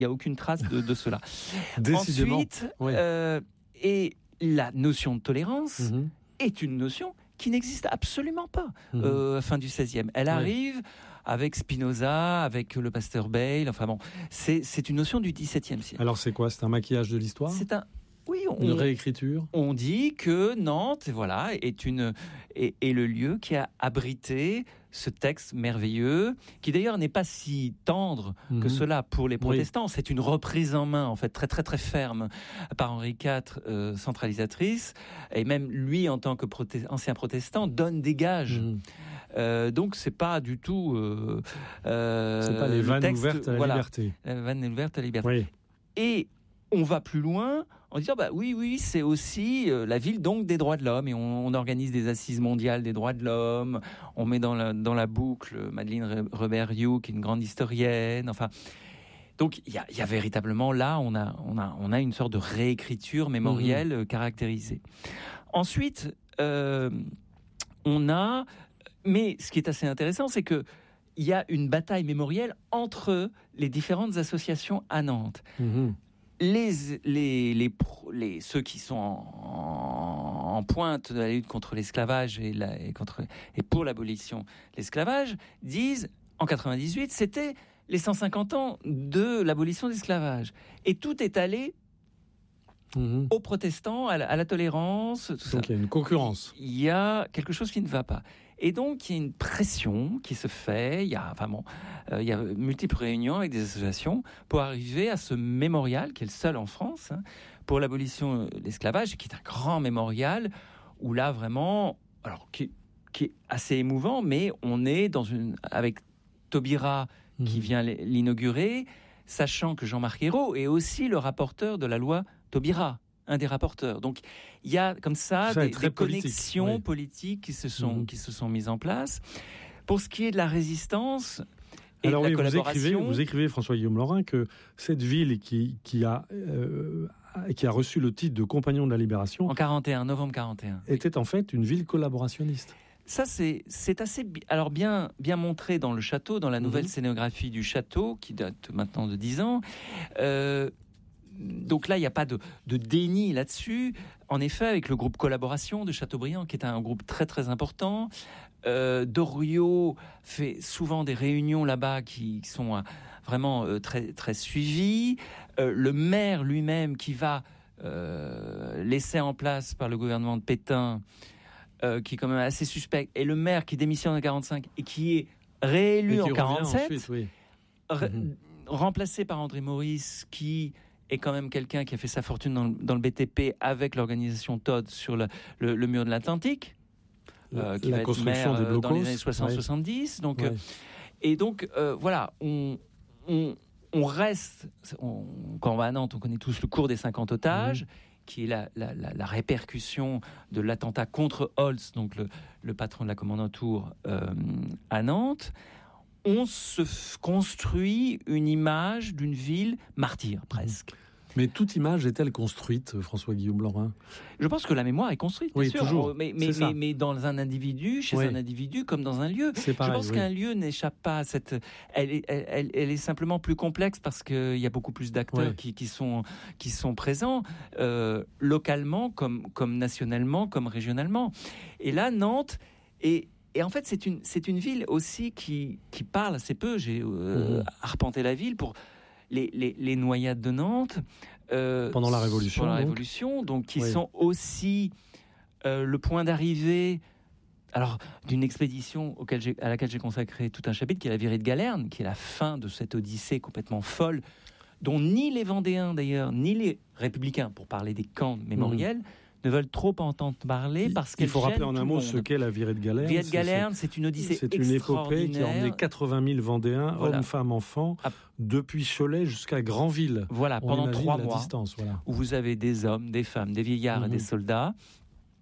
Il n'y a aucune trace de cela. Décidément. Ensuite, Oui. et la notion de tolérance est une notion qui n'existe absolument pas fin du XVIe. Elle arrive avec Spinoza, avec le pasteur Bayle. Enfin bon, c'est une notion du XVIIe siècle. Alors c'est quoi? C'est un maquillage de l'histoire? Une réécriture? On dit que Nantes, voilà, est le lieu qui a abrité ce texte merveilleux, qui d'ailleurs n'est pas si tendre que cela pour les protestants. C'est une reprise en main, en fait, très très très ferme par Henri IV, centralisatrice. Et même lui, en tant que ancien protestant, donne des gages. Donc c'est pas du tout. C'est pas les vannes ouvertes à la liberté. Vannes ouvertes à la liberté. Oui. Et on va plus loin en disant oui, c'est aussi la ville donc des droits de l'homme, et on organise des assises mondiales des droits de l'homme. On met dans la boucle Madeleine Rebert-Hughes, qui est une grande historienne. Enfin, donc il y a véritablement là on a une sorte de réécriture mémorielle caractérisée. Ensuite, on a, mais ce qui est assez intéressant, c'est que il y a une bataille mémorielle entre les différentes associations à Nantes. Ceux qui sont en pointe de la lutte contre l'esclavage et pour l'abolition de l'esclavage disent, en 98, c'était les 150 ans de l'abolition de l'esclavage. Et tout est allé aux protestants, à la tolérance. Tout ça. Donc il y a une concurrence. Il y a quelque chose qui ne va pas. Et donc, il y a une pression qui se fait. Il y a multiples réunions avec des associations pour arriver à ce mémorial, qui est le seul en France, pour l'abolition de l'esclavage, qui est un grand mémorial, où là, vraiment, alors, qui est assez émouvant, mais on est avec Taubira qui vient l'inaugurer, sachant que Jean-Marc Ayrault est aussi le rapporteur de la loi Taubira, un des rapporteurs. Donc il y a comme ça des connexions politiques qui se sont mises en place. Pour ce qui est de la résistance et de la collaboration, vous écrivez François-Guillaume Laurin que cette ville qui a reçu le titre de Compagnon de la Libération en 41, novembre 41, était en fait une ville collaborationniste. Ça, c'est assez bien montré dans le château, dans la nouvelle scénographie du château, qui date maintenant de 10 ans. Donc là, il n'y a pas de déni là-dessus. En effet, avec le groupe Collaboration de Chateaubriand, qui est un groupe très très important, Doriot fait souvent des réunions là-bas qui sont vraiment très très suivies. Le maire lui-même, qui va laisser en place par le gouvernement de Pétain, qui est quand même assez suspect, et le maire qui démissionne en 45 et qui est réélu en 47, remplacé par André Maurice, qui est quand même quelqu'un qui a fait sa fortune dans le BTP avec l'organisation Todd sur le mur de l'Atlantique, qui va être maire dans les années 60-70. Donc, et donc, voilà, on reste, quand on va à Nantes, on connaît tous le cours des 50 otages, qui est la répercussion de l'attentat contre Holtz, donc le patron de la commandanture à Nantes. On se construit une image d'une ville martyre, presque. Mais toute image est-elle construite, François-Guillaume Laurin ? Je pense que la mémoire est construite, bien sûr. Toujours. Mais dans un individu, chez un individu, comme dans un lieu. C'est pareil, je pense qu'un lieu n'échappe pas à cette... Elle est simplement plus complexe parce qu'il y a beaucoup plus d'acteurs qui sont présents, localement, comme nationalement, comme régionalement. Et là, Nantes et en fait, c'est une ville aussi qui parle assez peu. J'ai arpenté la ville pour les noyades de Nantes pendant la Révolution. Donc qui sont aussi le point d'arrivée. Alors, d'une expédition à laquelle j'ai consacré tout un chapitre, qui est la virée de Galerne, qui est la fin de cette odyssée complètement folle, dont ni les Vendéens d'ailleurs, ni les Républicains, pour parler des camps mémoriels, ne veulent trop entendre parler parce qu'elle gêne tout le monde. Il faut rappeler en un mot ce qu'est la virée de Galerne. Virée de Galerne, c'est une odyssée extraordinaire. C'est une épopée qui a emmené 80 000 Vendéens, hommes, femmes, enfants, depuis Cholet jusqu'à Granville. Voilà, pendant 3 mois, distance, où vous avez des hommes, des femmes, des vieillards et des soldats